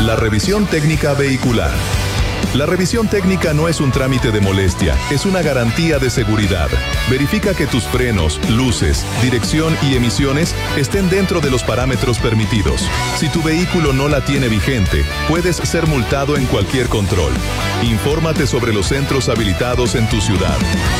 La revisión técnica vehicular. La revisión técnica no es un trámite de molestia, es una garantía de seguridad. Verifica que tus frenos, luces, dirección y emisiones estén dentro de los parámetros permitidos. Si tu vehículo no la tiene vigente, puedes ser multado en cualquier control. Infórmate sobre los centros habilitados en tu ciudad.